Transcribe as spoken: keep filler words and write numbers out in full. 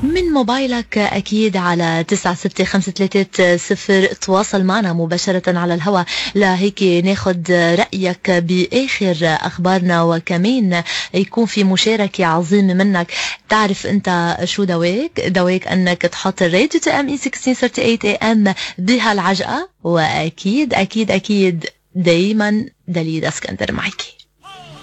من موبايلك أكيد على تسعة ستة خمسة ثلاثة صفر. تواصل معنا مباشرة على الهواء لهيك ناخد رأيك بآخر أخبارنا، وكمان يكون في مشاركة عظيمة منك. تعرف أنت شو دواك؟ دواك أنك تحط الراديو تي ام اي ستة عشر ثمانية اي ام بهالعجقة، وأكيد أكيد أكيد دايما دليل اسكندر معك.